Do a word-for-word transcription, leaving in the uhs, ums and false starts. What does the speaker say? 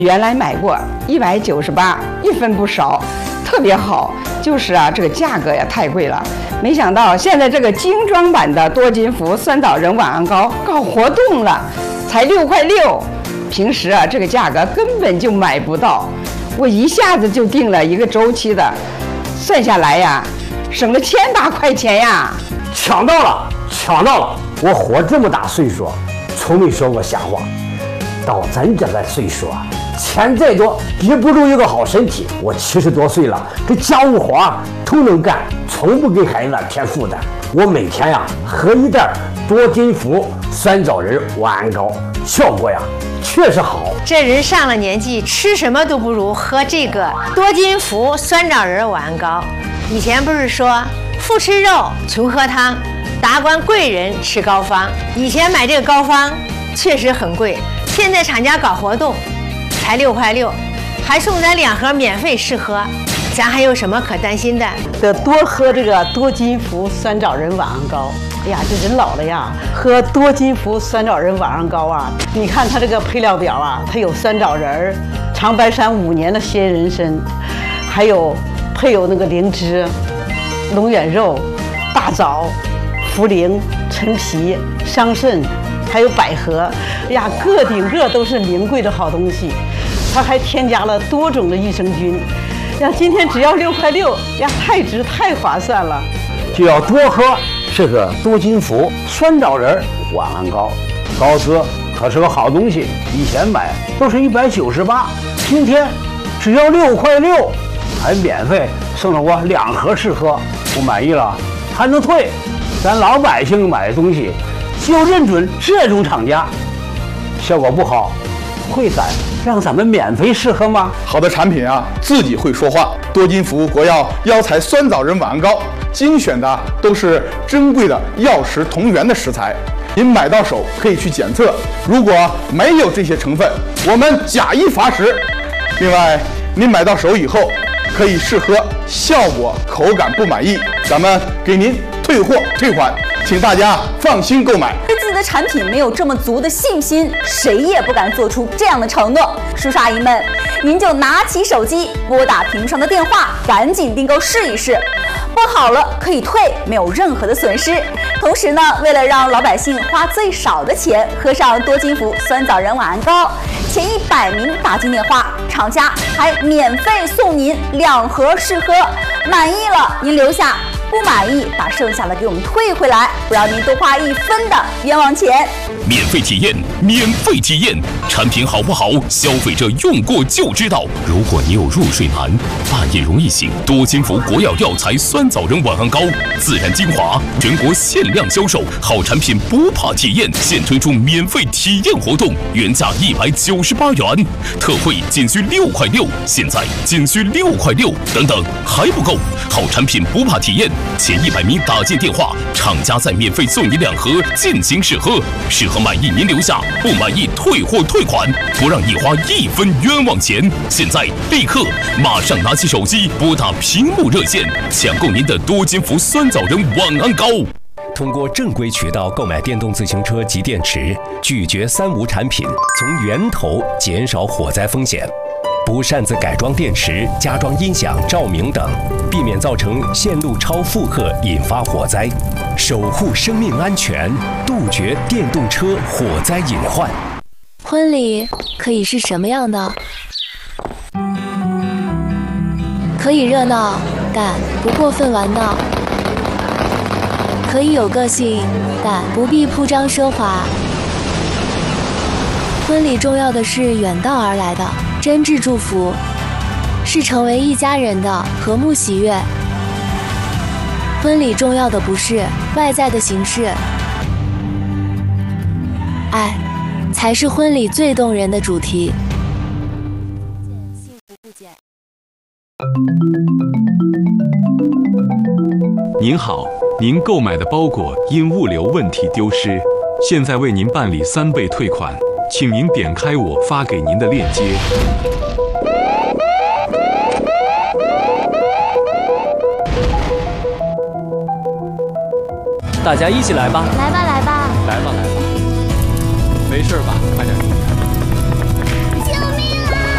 原来买过一百九十八，一分不少，特别好。就是啊，这个价格呀太贵了。没想到现在这个精装版的多金福酸枣仁晚安膏搞活动了，才六块六。平时啊，这个价格根本就买不到。我一下子就订了一个周期的，算下来呀，省了千把块钱呀！ 抢到了，抢到了！我活这么大岁数，从没说过瞎话。到咱这个岁数啊，钱再多也不如有个好身体。我七十多岁了，这家务活啊都能干，从不给孩子添负担。我每天呀喝一袋多金福酸枣仁晚安膏，效果呀确实好。 这人上了年纪，吃什么都不如喝这个多金福酸枣仁晚安膏。以前不是说富吃肉，穷喝汤，达官贵人吃膏方。以前买这个膏方确实很贵，现在厂家搞活动，才六块六，还送咱两盒免费试喝，咱还有什么可担心的？ 得多喝这个多金福酸枣仁晚安膏。哎呀，这人老了呀，喝多金福酸枣仁晚安膏啊！你看它这个配料表啊，它有酸枣仁、长白山五年的鲜人参，还有配有那个灵芝、龙眼肉、大枣、茯苓、陈皮、桑葚，还有百合。哎呀，个顶个都是名贵的好东西。它还添加了多种的益生菌。呀，今天只要六块六，呀，太值太划算了。 就要多喝这个多金福酸枣仁晚安膏，膏子可是个好东西。以前买都是一百九十八，今天只要六块六，还免费送了我两盒试喝。不满意了还能退。咱老百姓买东西就认准这种厂家，效果不好会咱让咱们免费试喝吗？ 好的产品啊，自己会说话。多金福国药药材酸枣仁晚安膏，精选的都是珍贵的药食同源的食材。您买到手可以去检测，如果没有这些成分，我们假一罚十。另外，您买到手以后可以试喝，效果口感不满意，咱们给您退货退款，请大家放心购买。 对自己的产品没有这么足的信心，谁也不敢做出这样的承诺。叔叔阿姨们，您就拿起手机，拨打屏幕上的电话，赶紧订购试一试。不好了可以退，没有任何的损失。同时呢，为了让老百姓花最少的钱喝上多金福酸枣仁晚安膏，前一百名打进电话，厂家还免费送您两盒试喝。满意了您留下，不满意把剩下的给我们退回来，不让您多花一分的冤枉钱。 免费体验，免费体验，产品好不好，消费者用过就知道。如果你有入睡难、半夜容易醒，多金福国药药材酸枣仁晚安膏，自然精华，全国限量销售，好产品不怕体验，现推出免费体验活动，原价一百九十八元，特惠仅需六块六，现在仅需六块六，等等还不够，好产品不怕体验，前一百名打进电话，厂家再免费送你两盒进行试喝，试喝满意您留下，不满意退货退款，不让你花一分冤枉钱。现在立刻马上拿起手机拨打屏幕热线，抢购您的多金福酸枣仁晚安膏。 通过正规渠道购买电动自行车及电池，拒绝三无产品，从源头减少火灾风险。不擅自改装电池、加装音响、照明等，避免造成线路超负荷引发火灾，守护生命安全，杜绝电动车火灾隐患。 婚礼可以是什么样的？可以热闹，但不过分玩闹；可以有个性，但不必铺张奢华。婚礼重要的是远道而来的真挚祝福，是成为一家人的和睦喜悦。婚礼重要的不是外在的形式，爱才是婚礼最动人的主题。 您好，您购买的包裹因物流问题丢失，现在为您办理三倍退款。请您点开我发给您的链接。 大家一起来吧！ 来吧，来吧！ 来吧，来吧！没事吧？快点